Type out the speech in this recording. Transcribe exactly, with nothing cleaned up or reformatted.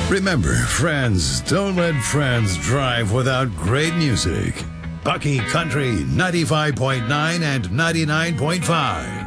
Remember, friends, don't let friends drive without great music. Bucky Country ninety-five point nine and ninety-nine point five.